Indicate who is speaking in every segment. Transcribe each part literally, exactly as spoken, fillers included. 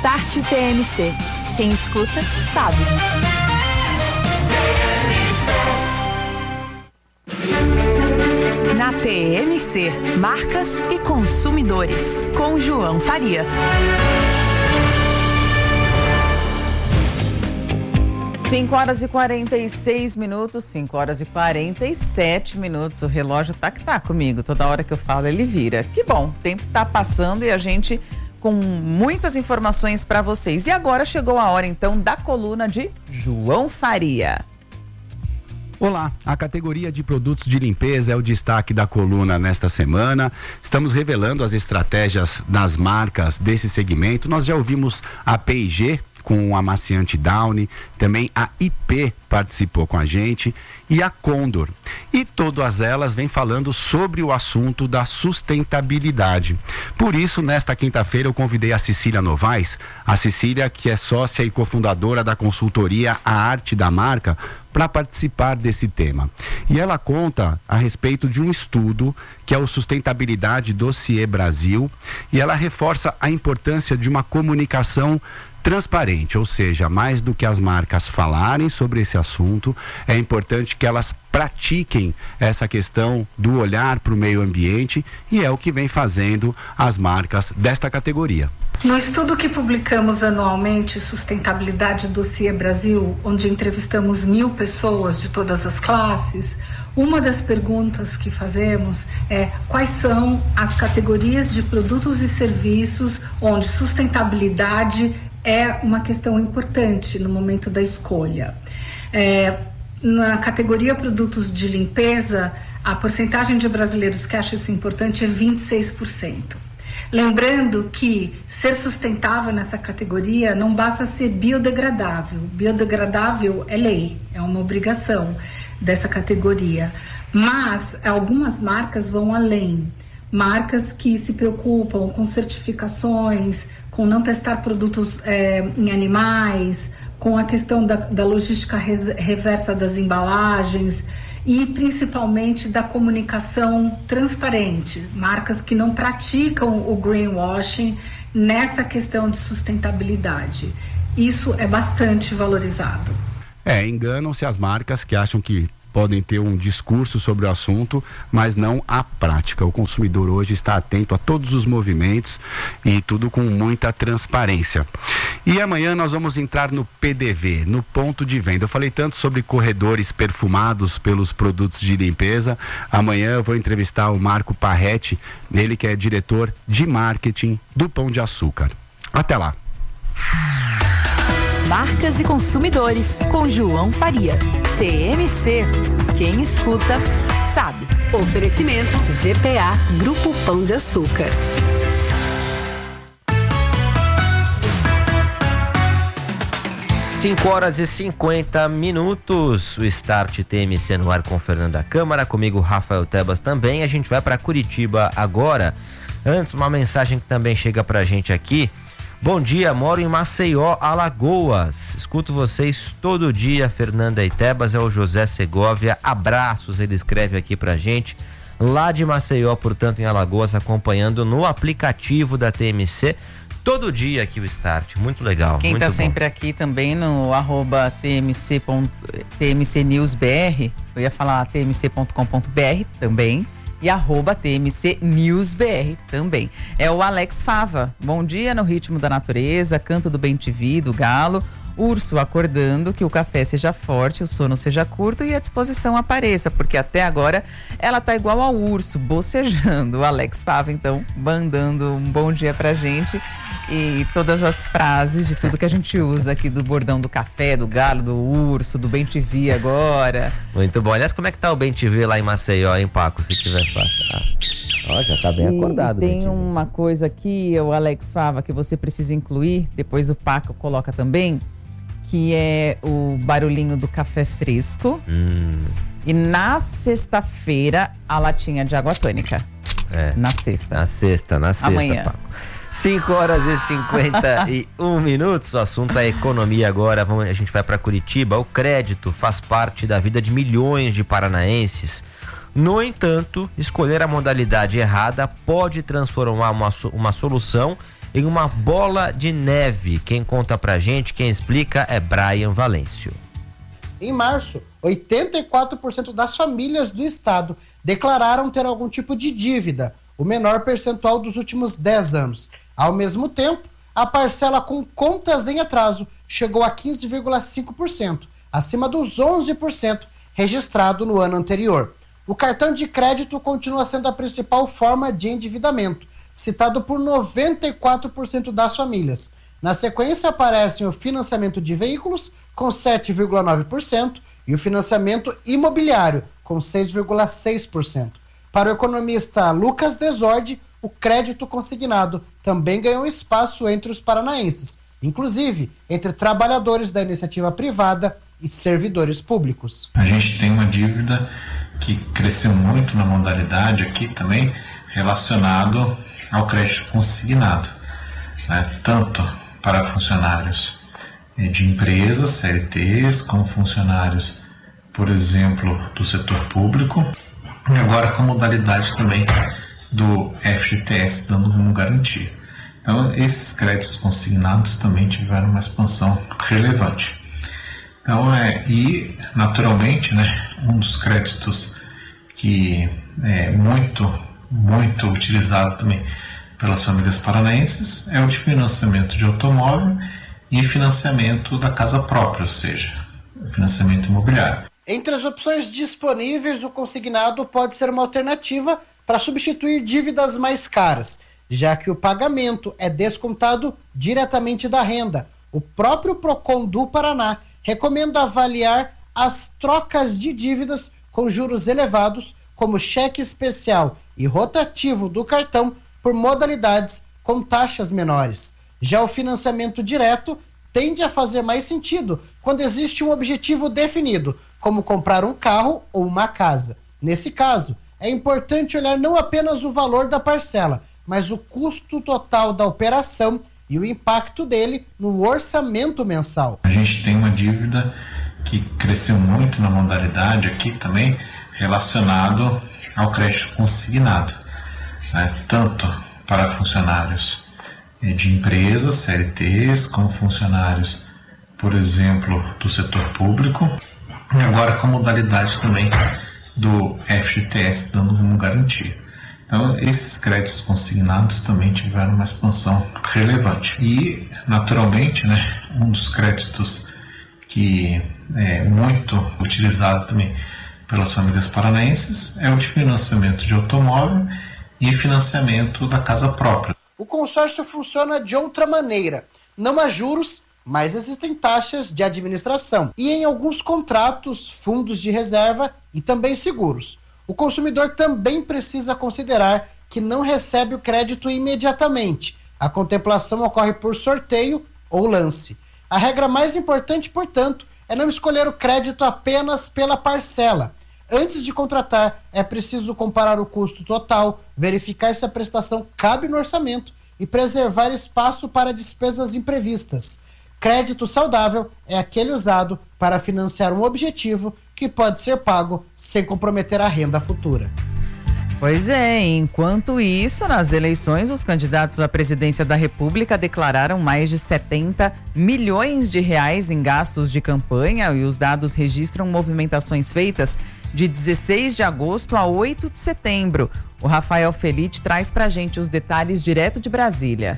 Speaker 1: Start T M C. Quem escuta, sabe. Na T M C, Marcas e Consumidores, com João Faria.
Speaker 2: cinco horas e quarenta e seis minutos, cinco horas e quarenta e sete minutos. O relógio tá que tá comigo. Toda hora que eu falo, ele vira. Que bom, o tempo tá passando e a gente com muitas informações para vocês. E agora chegou a hora, então, da coluna de João Faria.
Speaker 3: Olá, a categoria de produtos de limpeza é o destaque da coluna nesta semana. Estamos revelando as estratégias das marcas desse segmento. Nós já ouvimos a P e G com o amaciante Downy, também a I P participou com a gente e a Condor. E todas elas vêm falando sobre o assunto da sustentabilidade. Por isso, nesta quinta-feira, eu convidei a Cecília Novaes, a Cecília que é sócia e cofundadora da consultoria A Arte da Marca, para participar desse tema. E ela conta a respeito de um estudo que é o Sustentabilidade Dossiê Brasil, e ela reforça a importância de uma comunicação transparente, ou seja, mais do que as marcas falarem sobre esse assunto, é importante que elas pratiquem essa questão do olhar para o meio ambiente, e é o que vem fazendo as marcas desta categoria.
Speaker 4: No estudo que publicamos anualmente, Sustentabilidade Dossiê Brasil, onde entrevistamos mil pessoas de todas as classes, uma das perguntas que fazemos é quais são as categorias de produtos e serviços onde sustentabilidade é uma questão importante no momento da escolha. É, na categoria produtos de limpeza, a porcentagem de brasileiros que acham isso importante é vinte e seis por cento. Lembrando que ser sustentável nessa categoria não basta ser biodegradável. Biodegradável é lei, é uma obrigação dessa categoria. Mas algumas marcas vão além. Marcas que se preocupam com certificações, com não testar produtos é, em animais, com a questão da, da logística res, reversa das embalagens e principalmente da comunicação transparente. Marcas que não praticam o greenwashing nessa questão de sustentabilidade. Isso é bastante valorizado.
Speaker 3: É, enganam-se as marcas que acham que podem ter um discurso sobre o assunto, mas não a prática. O consumidor hoje está atento a todos os movimentos e tudo com muita transparência. E amanhã nós vamos entrar no P D V, no ponto de venda. Eu falei tanto sobre corredores perfumados pelos produtos de limpeza. Amanhã eu vou entrevistar o Marco Parretti, ele que é diretor de marketing do Pão de Açúcar. Até lá.
Speaker 1: Marcas e Consumidores, com João Faria. T M C. Quem escuta, sabe.
Speaker 5: Oferecimento G P A, Grupo Pão de Açúcar.
Speaker 6: cinco horas e cinquenta minutos, o Start T M C no ar com Fernanda Câmara, comigo Rafael Tebas também. A gente vai para Curitiba agora. Antes, uma mensagem que também chega pra gente aqui. Bom dia, moro em Maceió, Alagoas. Escuto vocês todo dia, Fernanda e Tebas. É o José Segovia. Abraços, ele escreve aqui pra gente. Lá de Maceió, portanto, em Alagoas, acompanhando no aplicativo da T M C. Todo dia aqui o Start, muito legal.
Speaker 2: Quem
Speaker 6: muito
Speaker 2: tá
Speaker 6: bom.
Speaker 2: sempre aqui também no arroba tmc, tmcnewsbr, eu ia falar tmc ponto com ponto br também, e arroba tmcnewsbr também. É o Alex Fava. Bom dia no ritmo da natureza, canto do bem te vi, do galo, urso acordando, que o café seja forte, o sono seja curto e a disposição apareça, porque até agora ela tá igual ao urso, bocejando. O Alex Fava, então, mandando um bom dia pra gente e todas as frases de tudo que a gente usa aqui, do bordão do café, do galo, do urso, do bem te vi agora.
Speaker 6: Muito bom. Aliás, como é que tá o bem te vi lá em Maceió, hein, Paco, se tiver fácil? Ah. Ó, já tá bem
Speaker 2: e
Speaker 6: acordado.
Speaker 2: Tem uma coisa aqui, o Alex Fava, que você precisa incluir, depois o Paco coloca também, que é o barulhinho do café fresco.
Speaker 6: Hum.
Speaker 2: E na sexta-feira, a latinha de água tônica.
Speaker 6: É.
Speaker 2: Na sexta.
Speaker 6: Na sexta, na sexta,
Speaker 2: Amanhã.
Speaker 6: Paco. cinco horas e cinquenta e um minutos. O assunto é economia agora. Vamos, a gente vai para Curitiba. O crédito faz parte da vida de milhões de paranaenses. No entanto, escolher a modalidade errada pode transformar uma, uma solução em uma bola de neve. Quem conta pra gente, quem explica é Brian Valêncio.
Speaker 7: Em março, oitenta e quatro por cento das famílias do estado declararam ter algum tipo de dívida, o menor percentual dos últimos dez anos. Ao mesmo tempo, a parcela com contas em atraso chegou a quinze vírgula cinco por cento, acima dos onze por cento registrado no ano anterior. O cartão de crédito continua sendo a principal forma de endividamento, citado por noventa e quatro por cento das famílias. Na sequência aparecem o financiamento de veículos, com sete vírgula nove por cento, e o financiamento imobiliário, com seis vírgula seis por cento. Para o economista Lucas Desordi, o crédito consignado também ganhou espaço entre os paranaenses, inclusive entre trabalhadores da iniciativa privada e servidores públicos.
Speaker 8: A gente tem uma dívida que cresceu muito na modalidade aqui também, relacionado ao crédito consignado, né? Tanto para funcionários de empresas, C L Ts, como funcionários, por exemplo, do setor público, e agora com modalidade também do F G T S, dando como garantia. Então, esses créditos consignados também tiveram uma expansão relevante. Então, é, e naturalmente, né, um dos créditos que é muito, muito utilizado também pelas famílias paranaenses é o de financiamento de automóvel e financiamento da casa própria, ou seja, financiamento imobiliário.
Speaker 7: Entre as opções disponíveis, o consignado pode ser uma alternativa para substituir dívidas mais caras, já que o pagamento é descontado diretamente da renda. O próprio Procon do Paraná recomenda avaliar as trocas de dívidas com juros elevados, como cheque especial e rotativo do cartão, por modalidades com taxas menores. Já o financiamento direto tende a fazer mais sentido quando existe um objetivo definido, como comprar um carro ou uma casa. Nesse caso, é importante olhar não apenas o valor da parcela, mas o custo total da operação e o impacto dele no orçamento mensal.
Speaker 8: A gente tem uma dívida que cresceu muito na modalidade aqui também, relacionado ao crédito consignado, né? Tanto para funcionários de empresas, C L Ts, como funcionários, por exemplo, do setor público, e agora com modalidade também do F G T S, dando como garantia. Então, esses créditos consignados também tiveram uma expansão relevante. E, naturalmente, né, um dos créditos que é muito utilizado também pelas famílias paranaenses é o de financiamento de automóvel e financiamento da casa própria.
Speaker 7: O consórcio funciona de outra maneira. Não há juros, mas existem taxas de administração. E em alguns contratos, fundos de reserva e também seguros. O consumidor também precisa considerar que não recebe o crédito imediatamente. A contemplação ocorre por sorteio ou lance. A regra mais importante, portanto, é não escolher o crédito apenas pela parcela. Antes de contratar, é preciso comparar o custo total, verificar se a prestação cabe no orçamento e preservar espaço para despesas imprevistas. Crédito saudável é aquele usado para financiar um objetivo que pode ser pago sem comprometer a renda futura.
Speaker 2: Pois é, enquanto isso, nas eleições, os candidatos à presidência da República declararam mais de setenta milhões de reais em gastos de campanha e os dados registram movimentações feitas de dezesseis de agosto a oito de setembro. O Rafael Felite traz pra gente os detalhes direto de Brasília.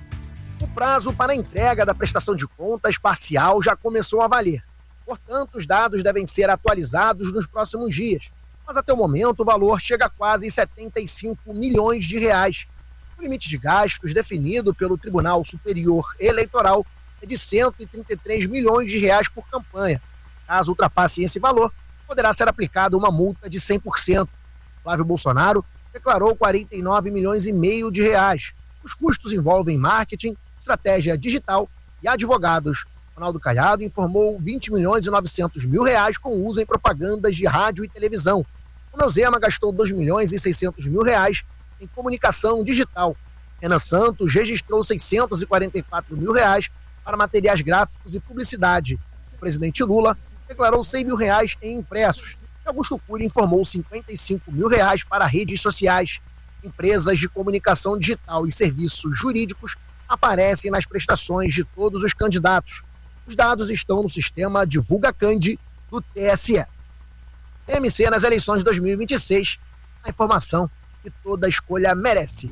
Speaker 9: O prazo para a entrega da prestação de contas parcial já começou a valer. Portanto, os dados devem ser atualizados nos próximos dias. Mas até o momento o valor chega a quase setenta e cinco milhões de reais. O limite de gastos definido pelo Tribunal Superior Eleitoral é de cento e trinta e três milhões de reais por campanha. Caso ultrapasse esse valor, poderá ser aplicada uma multa de cem por cento. Flávio Bolsonaro declarou quarenta e nove milhões e meio de reais. Os custos envolvem marketing, estratégia digital e advogados. Ronaldo Caiado informou vinte milhões e novecentos mil reais com uso em propagandas de rádio e televisão. O Neuzema gastou dois milhões e seiscentos mil reais em comunicação digital. Renan Santos registrou seiscentos e quarenta e quatro mil reais para materiais gráficos e publicidade. O presidente Lula declarou cem mil reais em impressos. E Augusto Cury informou cinquenta e cinco mil reais para redes sociais. Empresas de comunicação digital e serviços jurídicos aparecem nas prestações de todos os candidatos. Os dados estão no sistema DivulgaCand do T S E. T M C nas eleições de dois mil e vinte e seis, a informação que toda escolha merece.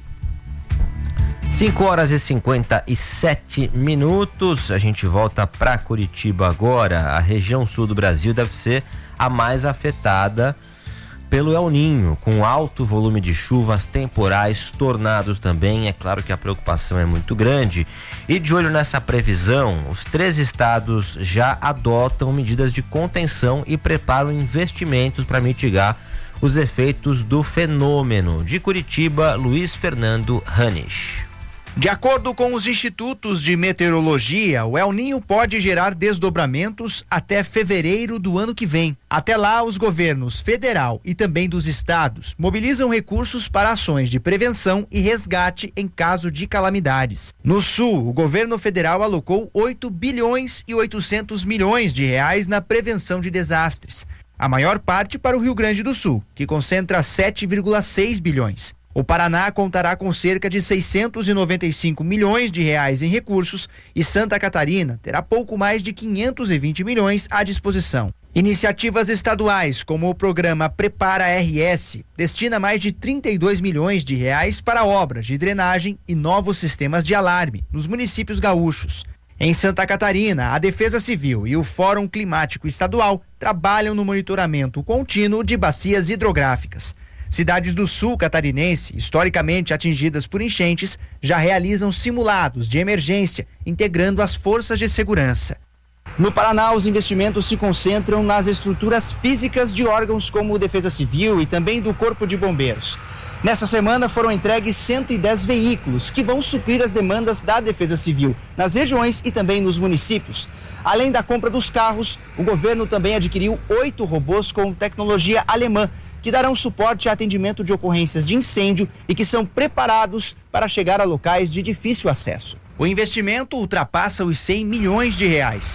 Speaker 6: cinco horas e cinquenta e sete minutos, a gente volta para Curitiba agora. A região sul do Brasil deve ser a mais afetada pelo El Ninho, com alto volume de chuvas, temporais, tornados também. É claro que a preocupação é muito grande. E de olho nessa previsão, os três estados já adotam medidas de contenção e preparam investimentos para mitigar os efeitos do fenômeno. De Curitiba, Luiz Fernando Hanisch.
Speaker 10: De acordo com os institutos de meteorologia, o El Ninho pode gerar desdobramentos até fevereiro do ano que vem. Até lá, os governos federal e também dos estados mobilizam recursos para ações de prevenção e resgate em caso de calamidades. No sul, o governo federal alocou oito bilhões e oitocentos milhões de reais na prevenção de desastres. A maior parte para o Rio Grande do Sul, que concentra sete vírgula seis bilhões. O Paraná contará com cerca de seiscentos e noventa e cinco milhões de reais em recursos e Santa Catarina terá pouco mais de quinhentos e vinte milhões à disposição. Iniciativas estaduais, como o programa Prepara R S, destina mais de trinta e dois milhões de reais para obras de drenagem e novos sistemas de alarme nos municípios gaúchos. Em Santa Catarina, a Defesa Civil e o Fórum Climático Estadual trabalham no monitoramento contínuo de bacias hidrográficas. Cidades do sul catarinense, historicamente atingidas por enchentes, já realizam simulados de emergência, integrando as forças de segurança. No Paraná, os investimentos se concentram nas estruturas físicas de órgãos como Defesa Civil e também do Corpo de Bombeiros. Nessa semana foram entregues cento e dez veículos que vão suprir as demandas da Defesa Civil nas regiões e também nos municípios. Além da compra dos carros, o governo também adquiriu oito robôs com tecnologia alemã, que darão suporte a atendimento de ocorrências de incêndio e que são preparados para chegar a locais de difícil acesso. O investimento ultrapassa os cem milhões de reais.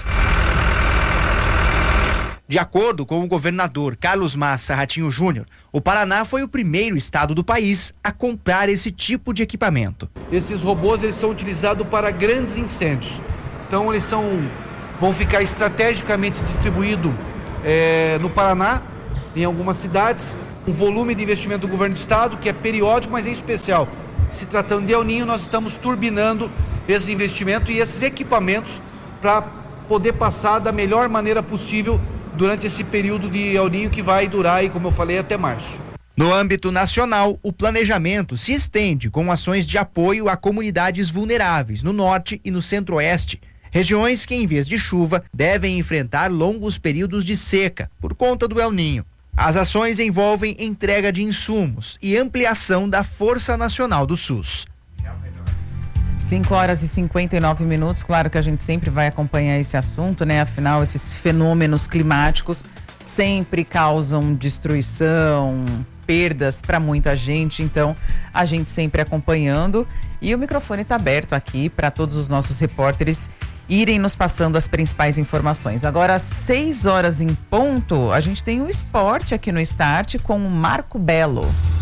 Speaker 10: De acordo com o governador Carlos Massa Ratinho Júnior, o Paraná foi o primeiro estado do país a comprar esse tipo de equipamento.
Speaker 11: Esses robôs eles são utilizados para grandes incêndios. Então eles são, vão ficar estrategicamente distribuídos é, no Paraná, em algumas cidades. Um volume de investimento do governo do estado que é periódico, mas em especial. Se tratando de El Ninho, nós estamos turbinando esse investimento e esses equipamentos para poder passar da melhor maneira possível durante esse período de El Ninho que vai durar, aí, como eu falei, até março.
Speaker 10: No âmbito nacional, o planejamento se estende com ações de apoio a comunidades vulneráveis no norte e no centro-oeste, regiões que, em vez de chuva, devem enfrentar longos períodos de seca por conta do El Ninho. As ações envolvem entrega de insumos e ampliação da Força Nacional do SUS.
Speaker 2: cinco horas e cinquenta e nove minutos, claro que a gente sempre vai acompanhar esse assunto, né? Afinal, esses fenômenos climáticos sempre causam destruição, perdas para muita gente, então a gente sempre acompanhando. E o microfone está aberto aqui para todos os nossos repórteres irem nos passando as principais informações. Agora, às seis horas em ponto, a gente tem um esporte aqui no Start com o Marco Belo.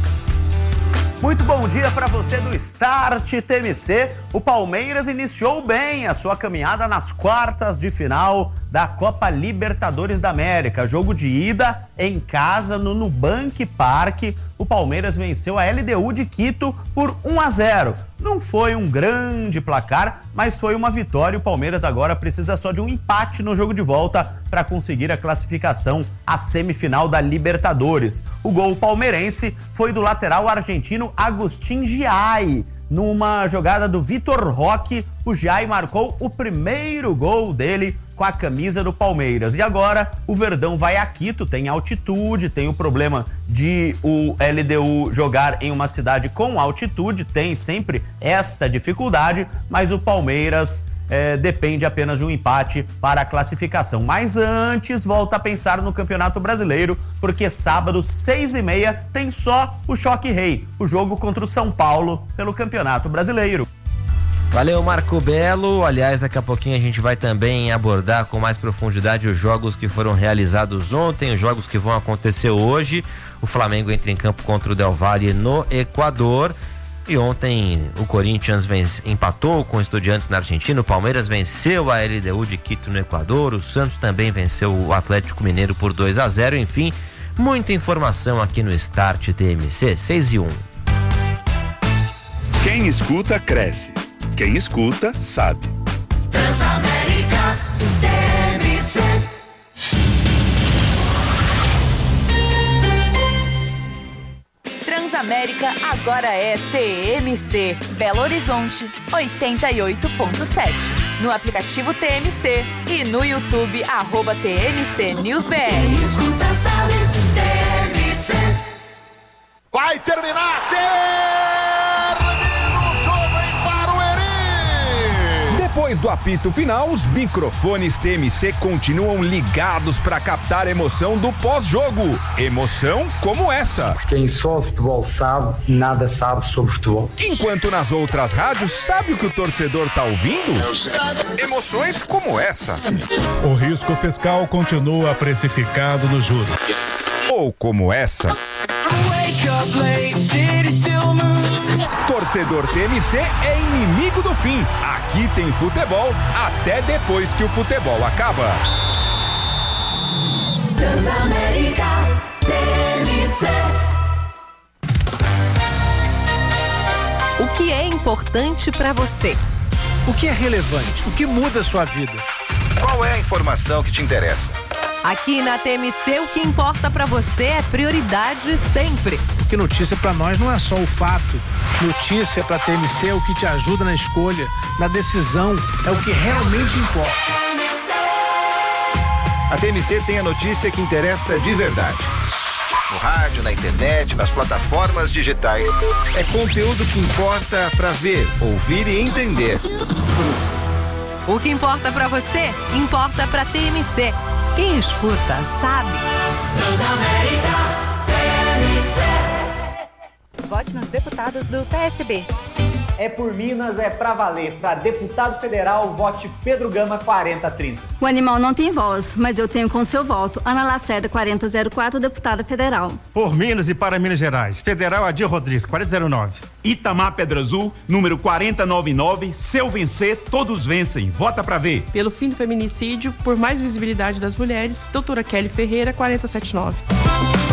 Speaker 12: Muito bom dia para você do Start T M C. O Palmeiras iniciou bem a sua caminhada nas quartas de final da Copa Libertadores da América. Jogo de ida em casa no Nubank Park. O Palmeiras venceu a L D U de Quito por um a zero. Não foi um grande placar, mas foi uma vitória. O Palmeiras agora precisa só de um empate no jogo de volta para conseguir a classificação à semifinal da Libertadores. O gol palmeirense foi do lateral argentino Agustín Giai. Numa jogada do Vitor Roque, o Giai marcou o primeiro gol dele com a camisa do Palmeiras. E agora o Verdão vai a Quito, tem altitude, tem o problema de o L D U jogar em uma cidade com altitude, tem sempre esta dificuldade, mas o Palmeiras é, depende apenas de um empate para a classificação. Mas antes, volta a pensar no Campeonato Brasileiro, porque sábado, seis e meia, tem só o Choque Rei, o jogo contra o São Paulo pelo Campeonato Brasileiro.
Speaker 6: Valeu, Marco Belo. Aliás, daqui a pouquinho a gente vai também abordar com mais profundidade os jogos que foram realizados ontem, os jogos que vão acontecer hoje. O Flamengo entra em campo contra o Del Valle no Equador. E ontem o Corinthians vence, empatou com o Estudiantes na Argentina, o Palmeiras venceu a L D U de Quito no Equador, o Santos também venceu o Atlético Mineiro por dois a zero, enfim, muita informação aqui no Start T M C, seis e um.
Speaker 13: Quem escuta, cresce. Quem escuta, sabe.
Speaker 14: Transamérica T M C. Transamérica agora é T M C. Belo Horizonte, oitenta e oito ponto sete. No aplicativo T M C e no YouTube, arroba T M C News B R. Quem escuta sabe, T M C.
Speaker 15: Vai terminar, termina o jogo em Barueri!
Speaker 16: Depois do apito final, os microfones T M C continuam ligados para captar a emoção do pós-jogo. Emoção como essa.
Speaker 17: Quem só futebol sabe, nada sabe sobre futebol.
Speaker 16: Enquanto nas outras rádios, sabe o que o torcedor tá ouvindo? Emoções como essa.
Speaker 18: O risco fiscal continua precificado no juros.
Speaker 16: Ou como essa. Torcedor T M C é inimigo do fim. Aqui tem futebol até depois que o futebol acaba.
Speaker 14: Transamérica T M C.
Speaker 5: O que é importante para você?
Speaker 10: O que é relevante? O que muda a sua vida?
Speaker 16: Qual é a informação que te interessa?
Speaker 5: Aqui na T M C, o que importa para você é prioridade sempre.
Speaker 10: Porque notícia para nós não é só o fato. Notícia para T M C é o que te ajuda na escolha, na decisão, é o que realmente importa.
Speaker 16: A T M C tem a notícia que interessa de verdade. No rádio, na internet, nas plataformas digitais. É conteúdo que importa para ver, ouvir e entender.
Speaker 5: O que importa para você, importa para T M C. Quem escuta, sabe.
Speaker 14: Transamérica T M C.
Speaker 19: Vote nos deputados do P S B.
Speaker 9: É por Minas, é pra valer. Para deputado federal, vote Pedro Gama quarenta trinta.
Speaker 20: O animal não tem voz, mas eu tenho com seu voto. Ana Lacerda quarenta zero quatro, deputada federal.
Speaker 18: Por Minas e para Minas Gerais. Federal Adir Rodrigues, quarenta zero nove.
Speaker 21: Itamar Pedra Azul, número quarenta noventa e nove. Se eu vencer, todos vencem. Vota pra ver.
Speaker 22: Pelo fim do feminicídio, por mais visibilidade das mulheres, doutora Kelly Ferreira, quarenta setenta e nove.